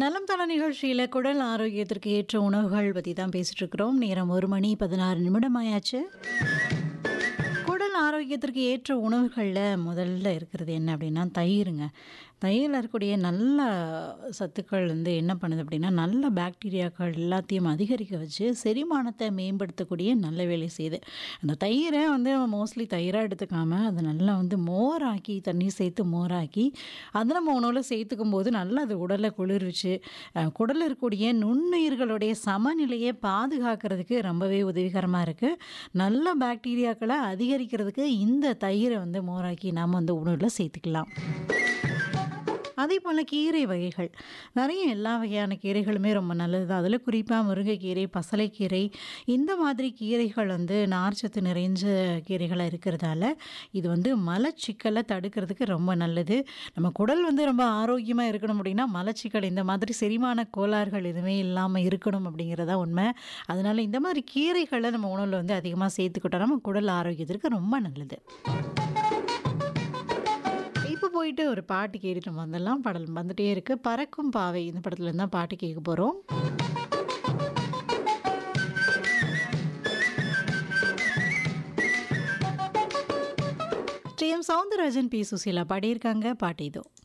நலம் தன நிகழ்ச்சியில குடல் ஆரோக்கியத்திற்கு ஏற்ற உணவுகள் பத்தி தான் பேசிட்டு இருக்கிறோம். நேரம் 1 மணி 16 நிமிடம் ஆயாச்சு. குடல் ஆரோக்கியத்திற்கு ஏற்ற உணவுகள்ல முதல்ல இருக்கிறது என்ன அப்படின்னா தயிருங்க. தயிரில் இருக்கக்கூடிய நல்ல சத்துக்கள் வந்து என்ன பண்ணுது அப்படின்னா, நல்ல பாக்டீரியாக்கள் எல்லாத்தையும் அதிகரிக்க வச்சு செரிமானத்தை மேம்படுத்தக்கூடிய நல்ல வேலை செய்யுது. அந்த தயிரை வந்து மோஸ்ட்லி தயிராக எடுத்துக்காம அதை நல்லா வந்து மோராக்கி தண்ணீர் சேர்த்து மோராக்கி அதை நம்ம உணவில் சேர்த்துக்கும் போது நல்லா அது உடலை குளிர்விச்சு குடலில் இருக்கக்கூடிய நுண்ணுயிர்களுடைய சமநிலையை பாதுகாக்கிறதுக்கு ரொம்பவே உதவிகரமாக இருக்குது. நல்ல பாக்டீரியாக்களை அதிகரிக்கிறதுக்கு இந்த தயிரை வந்து மோராக்கி நாம் வந்து உணவில் சேர்த்துக்கலாம். அதே போல் கீரை வகைகள் நிறைய எல்லா வகையான கீரைகளுமே ரொம்ப நல்லது தான். அதில் குறிப்பாக முருங்கைக்கீரை, பசலைக்கீரை இந்த மாதிரி கீரைகள் வந்து நார்ச்சத்து நிறைஞ்ச கீரைகளாக இருக்கிறதால இது வந்து மலச்சிக்கலை தடுக்கிறதுக்கு ரொம்ப நல்லது. நம்ம குடல் வந்து ரொம்ப ஆரோக்கியமாக இருக்கணும் அப்படின்னா மலச்சிக்கல் இந்த மாதிரி செரிமான கோளாறுகள் எதுவுமே இல்லாமல் இருக்கணும் அப்படிங்கிறதா உண்மை. அதனால் இந்த மாதிரி கீரைகளை நம்ம உணவில் வந்து அதிகமாக சேர்த்துக்கிட்டோம் நம்ம குடல் ஆரோக்கியத்திற்கு ரொம்ப நல்லது. இப்போ போயிட்டு ஒரு பாட்டு கேட்டுட்டு நம்ம வந்துடலாம். பாடல் வந்துட்டே இருக்கு. பறக்கும் பாவை இந்த படத்துல இருந்தா பாட்டு கேட்க போறோம். D M Soundararajan, B Susheela பாடியிருக்காங்க. பாட்டு இதோ.